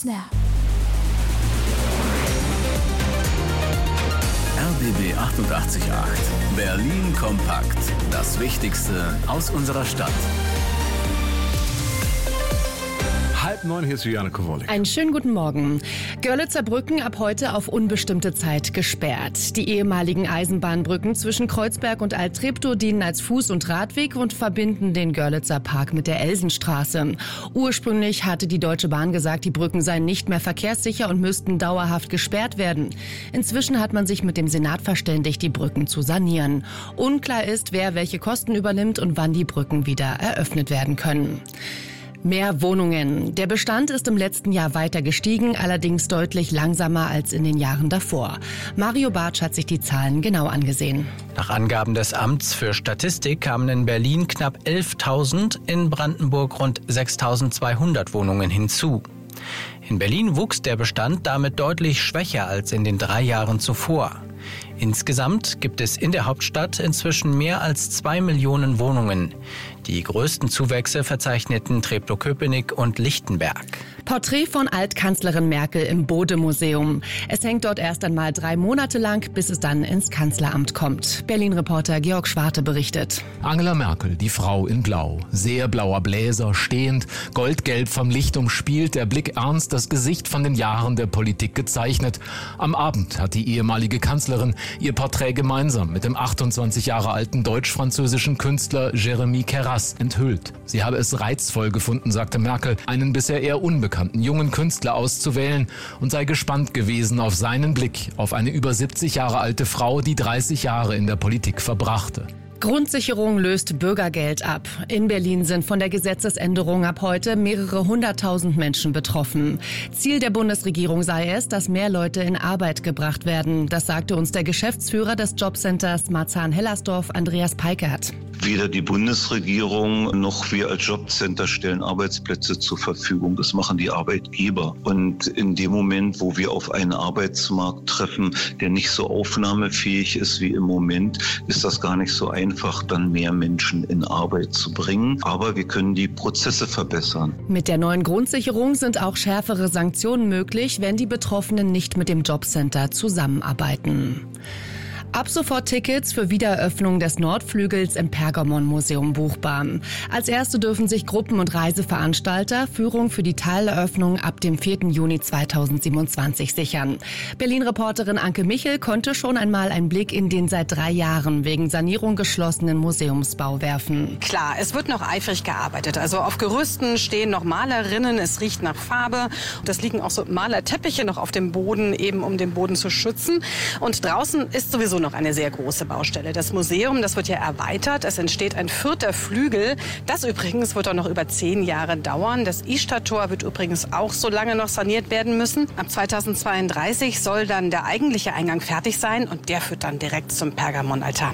RBB 88.8 Berlin kompakt. Das Wichtigste aus unserer Stadt. 8:30, hier ist Juliane Kowalik. Einen schönen guten Morgen. Görlitzer Brücken ab heute auf unbestimmte Zeit gesperrt. Die ehemaligen Eisenbahnbrücken zwischen Kreuzberg und Alt-Treptow dienen als Fuß- und Radweg und verbinden den Görlitzer Park mit der Elsenstraße. Ursprünglich hatte die Deutsche Bahn gesagt, die Brücken seien nicht mehr verkehrssicher und müssten dauerhaft gesperrt werden. Inzwischen hat man sich mit dem Senat verständigt, die Brücken zu sanieren. Unklar ist, wer welche Kosten übernimmt und wann die Brücken wieder eröffnet werden können. Mehr Wohnungen. Der Bestand ist im letzten Jahr weiter gestiegen, allerdings deutlich langsamer als in den Jahren davor. Mario Bartsch hat sich die Zahlen genau angesehen. Nach Angaben des Amts für Statistik kamen in Berlin knapp 11.000, in Brandenburg rund 6.200 Wohnungen hinzu. In Berlin wuchs der Bestand damit deutlich schwächer als in den 3 Jahren zuvor. Insgesamt gibt es in der Hauptstadt inzwischen mehr als 2 Millionen Wohnungen. Die größten Zuwächse verzeichneten Treptow-Köpenick und Lichtenberg. Porträt von Altkanzlerin Merkel im Bode-Museum. Es hängt dort erst einmal 3 Monate lang, bis es dann ins Kanzleramt kommt. Berlin-Reporter Georg Schwarte berichtet. Angela Merkel, die Frau in Blau. Sehr blauer Bläser, stehend, goldgelb vom Licht umspielt, der Blick ernst, das Gesicht von den Jahren der Politik gezeichnet. Am Abend hat die ehemalige Kanzlerin ihr Porträt gemeinsam mit dem 28 Jahre alten deutsch-französischen Künstler Jérémy Queyras enthüllt. Sie habe es reizvoll gefunden, sagte Merkel, einen bisher eher unbekannten jungen Künstler auszuwählen und sei gespannt gewesen auf seinen Blick auf eine über 70 Jahre alte Frau, die 30 Jahre in der Politik verbrachte. Grundsicherung löst Bürgergeld ab. In Berlin sind von der Gesetzesänderung ab heute mehrere 100.000 Menschen betroffen. Ziel der Bundesregierung sei es, dass mehr Leute in Arbeit gebracht werden. Das sagte uns der Geschäftsführer des Jobcenters Marzahn-Hellersdorf, Andreas Peikert. Weder die Bundesregierung noch wir als Jobcenter stellen Arbeitsplätze zur Verfügung. Das machen die Arbeitgeber. Und in dem Moment, wo wir auf einen Arbeitsmarkt treffen, der nicht so aufnahmefähig ist wie im Moment, ist das gar nicht so einfach, dann mehr Menschen in Arbeit zu bringen. Aber wir können die Prozesse verbessern. Mit der neuen Grundsicherung sind auch schärfere Sanktionen möglich, wenn die Betroffenen nicht mit dem Jobcenter zusammenarbeiten. Ab sofort Tickets für Wiedereröffnung des Nordflügels im Pergamon-Museum buchbar. Als erste dürfen sich Gruppen- und Reiseveranstalter Führung für die Teileröffnung ab dem 4. Juni 2027 sichern. Berlin-Reporterin Anke Michel konnte schon einmal einen Blick in den seit 3 Jahren wegen Sanierung geschlossenen Museumsbau werfen. Klar, es wird noch eifrig gearbeitet. Also auf Gerüsten stehen noch Malerinnen, es riecht nach Farbe. Es liegen auch so Malerteppiche noch auf dem Boden, eben um den Boden zu schützen. Und draußen ist sowieso noch eine sehr große Baustelle. Das Museum, das wird ja erweitert. Es entsteht ein 4. Flügel. Das übrigens wird auch noch über 10 Jahre dauern. Das Isartor wird übrigens auch so lange noch saniert werden müssen. Ab 2032 soll dann der eigentliche Eingang fertig sein und der führt dann direkt zum Pergamonaltar.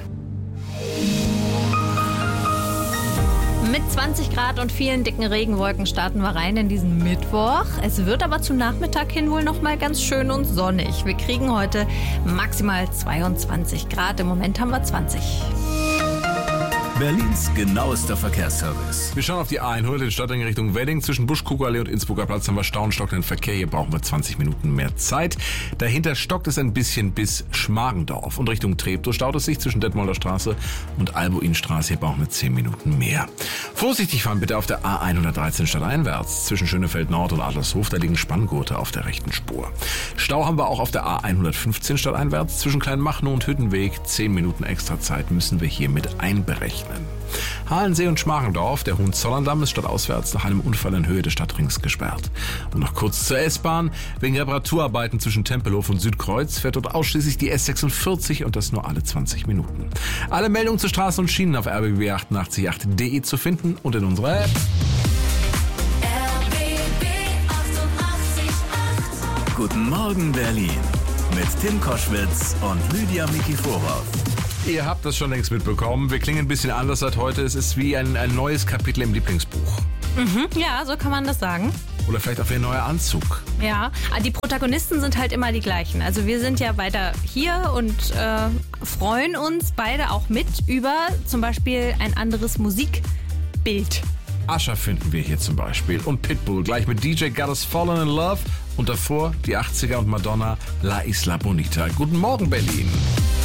Mit 20 Grad und vielen dicken Regenwolken starten wir rein in diesen Mittwoch. Es wird aber zum Nachmittag hin wohl noch mal ganz schön und sonnig. Wir kriegen heute maximal 22 Grad. Im Moment haben wir 20. Berlins genauester Verkehrsservice. Wir schauen auf die A100 in Stadtring Richtung Wedding. Zwischen Busch-Kuckuck-Allee und Innsbrucker Platz haben wir stockenden Verkehr. Hier brauchen wir 20 Minuten mehr Zeit. Dahinter stockt es ein bisschen bis Schmargendorf. Und Richtung Treptow staut es sich zwischen Detmolder Straße und Albuinstraße. Hier brauchen wir 10 Minuten mehr. Vorsichtig fahren bitte auf der A113 stadteinwärts. Zwischen Schönefeld Nord und Adlershof, da liegen Spanngurte auf der rechten Spur. Stau haben wir auch auf der A115 stadteinwärts. Zwischen Kleinmachnow und Hüttenweg 10 Minuten extra Zeit müssen wir hier mit einberechnen. Halensee und Schmargendorf, der Hohenzollerndamm ist stadtauswärts nach einem Unfall in Höhe des Stadtrings gesperrt. Und noch kurz zur S-Bahn. Wegen Reparaturarbeiten zwischen Tempelhof und Südkreuz fährt dort ausschließlich die S46 und das nur alle 20 Minuten. Alle Meldungen zu Straßen und Schienen auf rbb888.de zu finden und in unserer App. Guten Morgen Berlin mit Tim Koschwitz und Lydia Mikiforov. Ihr habt das schon längst mitbekommen. Wir klingen ein bisschen anders seit heute. Es ist wie ein neues Kapitel im Lieblingsbuch. Ja, so kann man das sagen. Oder vielleicht auch wie ein neuer Anzug. Ja, die Protagonisten sind halt immer die gleichen. Also wir sind ja weiter hier und freuen uns beide auch mit über zum Beispiel ein anderes Musikbild. Usher finden wir hier zum Beispiel und Pitbull gleich mit DJ Got Us Fallen in Love und davor die 80er und Madonna La Isla Bonita. Guten Morgen, Berlin.